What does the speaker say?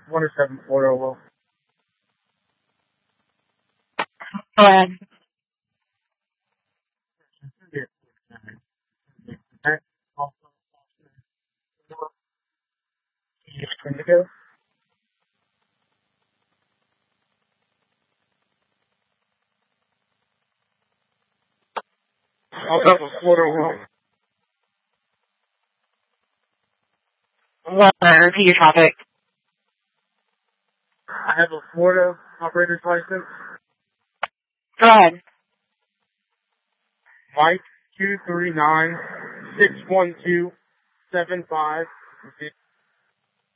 107 Florida will. Go ahead. Indigo. Also Florida will. Repeat your topic. I have a Florida operator's license. Go ahead. Mike 239-612-75.